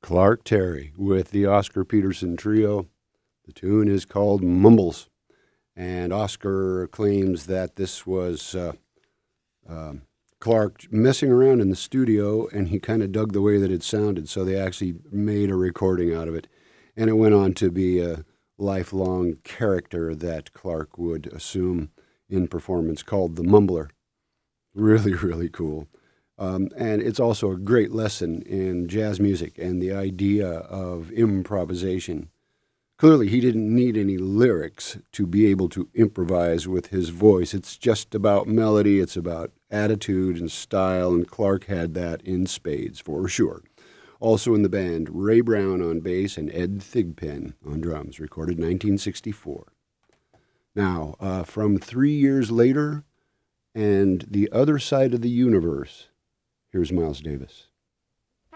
Clark Terry with the Oscar Peterson Trio. The tune is called Mumbles, and Oscar claims that this was Clark messing around in the studio, and he kind of dug the way that it sounded, so they actually made a recording out of it, and it went on to be a lifelong character that Clark would assume in performance called the Mumbler. Really, really cool. And it's also a great lesson in jazz music and the idea of improvisation. Clearly, he didn't need any lyrics to be able to improvise with his voice. It's just about melody, it's about attitude and style, and Clark had that in spades for sure. Also in the band, Ray Brown on bass and Ed Thigpen on drums, recorded 1964. Now, from 3 years later and The Other Side of the Universe, here's Miles Davis.